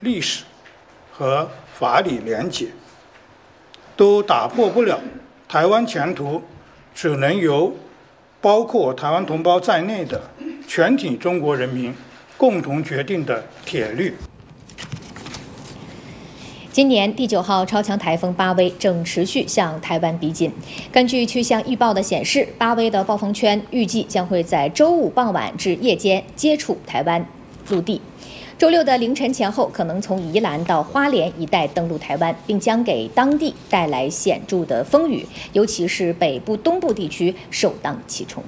历史和法理连结，都打破不了台湾前途只能由包括台湾同胞在内的全体中国人民共同决定的铁律。 今年第9号超强台风巴威正持续向台湾逼近。根据气象预报的显示，巴威的暴风圈预计将会在周五傍晚至夜间接触台湾陆地，周六的凌晨前后可能从宜兰到花莲一带登陆台湾，并将给当地带来显著的风雨，尤其是北部、东部地区首当其冲。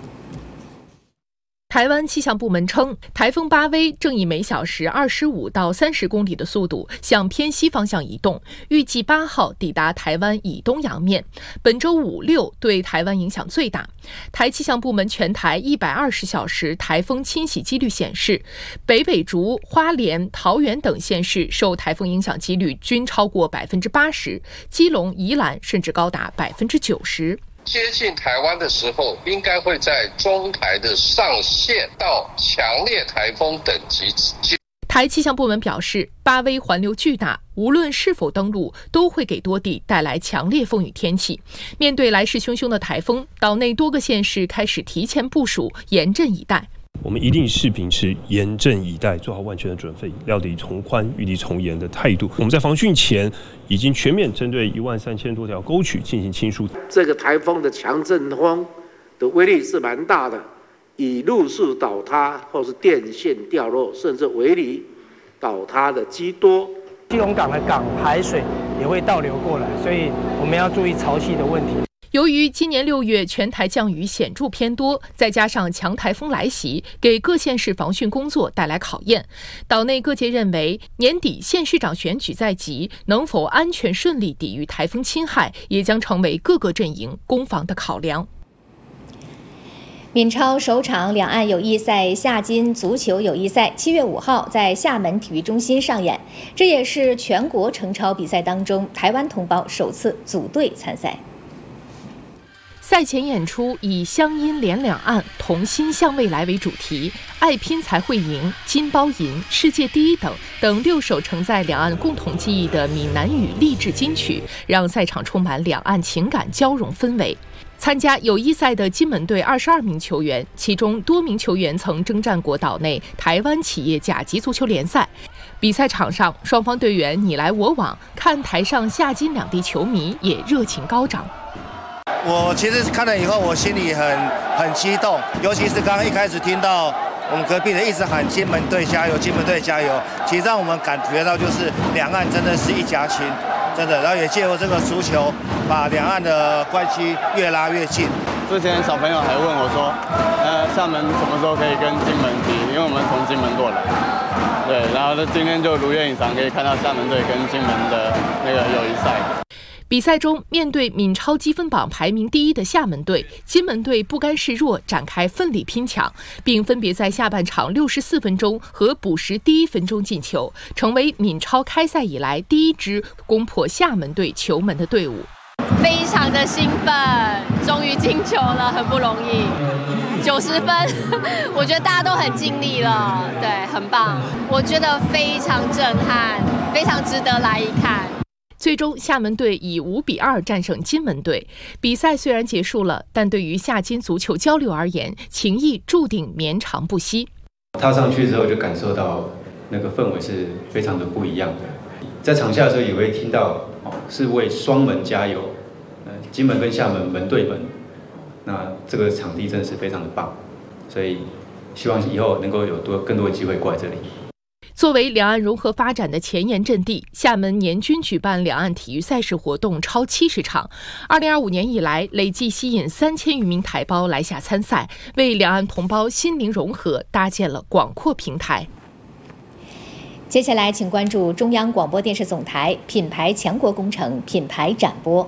台湾气象部门称，台风巴威正以每小时25到30公里的速度向偏西方向移动，预计8号抵达台湾以东洋面。本周5、6对台湾影响最大。台气象部门全台120小时台风侵袭几率显示，北北竹、花莲、桃园等县市受台风影响几率均超过80%，基隆、宜兰甚至高达90%。 接近台湾的时候，应该会在中台的上限到强烈台风等级之间。 台气象部门表示，巴威环流巨大，无论是否登陆，都会给多地带来强烈风雨天气。面对来势汹汹的台风，岛内多个县市开始提前部署，严阵以待。 我们一定是秉持严阵以待，做好万全的准备，料敌从宽，御敌从严的态度。我们在防汛前已经全面针对13000多条沟渠进行清疏。 这个台风的强阵风的威力是蛮大的，以路树倒塌或是电线掉落，甚至围篱倒塌的居多。 基隆港的港排水也会倒流过来，所以我们要注意潮汐的问题。 由于今年6月全台降雨显著偏多，再加上强台风来袭，给各县市防汛工作带来考验。岛内各界认为，年底县市长选举在即，能否安全顺利抵御台风侵害，也将成为各个阵营攻防的考量。 闽超首场两岸友谊赛夏金足球友谊赛7月5号在厦门体育中心上演，这也是全国成超比赛当中台湾同胞首次组队参赛。 赛前演出以乡音连两岸，同心向未来为主题，爱拼才会赢、金包银、世界第一等6首承载两岸共同记忆的闽南语励志金曲，让赛场充满两岸情感交融氛围。参加友谊赛的金门队22名球员，其中多名球员曾征战过岛内台湾企业甲级足球联赛。比赛场上，双方队员你来我往，看台上夏金两地球迷也热情高涨。 我其实看了以后，我心里很激动，尤其是刚刚一开始听到我们隔壁的一直喊金门队加油，金门队加油，其实让我们感觉到就是两岸真的是一家亲，真的，然后也借由这个足球把两岸的关系越拉越近。 之前小朋友还问我说，厦门什么时候可以跟金门踢？因为我们从金门过来，对，然后今天就如愿以偿可以看到厦门队跟金门的那个友谊赛。 比赛中，面对闽超积分榜排名第1的厦门队，金门队不甘示弱，展开奋力拼抢，并分别在下半场64分钟和补时第1分钟进球，成为闽超开赛以来第1支攻破厦门队球门的队伍。 非常的兴奋，终于进球了，很不容易。90分，我觉得大家都很尽力了，对，很棒。我觉得非常震撼，非常值得来一看。 最终，厦门队以5-2战胜金门队。比赛虽然结束了，但对于夏金足球交流而言，情谊注定绵长不息。 踏上去之后，就感受到那个氛围是非常的不一样的。在场下的时候，也会听到是为双门加油，金门跟厦门门对门。那这个场地真的是非常的棒，所以希望以后能够有更多的机会过来这里。 作为两岸融合发展的前沿阵地，厦门年均举办两岸体育赛事活动超70场。2025年以来，累计吸引3000余名台胞来厦参赛，为两岸同胞心灵融合搭建了广阔平台。 接下来，请关注中央广播电视总台品牌强国工程品牌展播。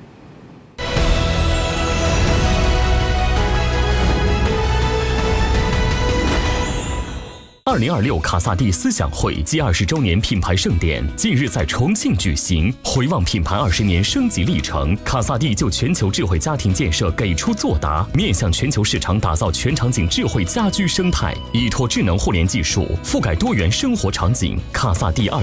2026卡萨帝思想会暨20周年品牌盛典近日在重庆举行，回望品牌20年升级历程，卡萨帝就全球智慧家庭建设给出作答，面向全球市场打造全场景智慧家居生态，依托智能互联技术覆盖多元生活场景。卡萨帝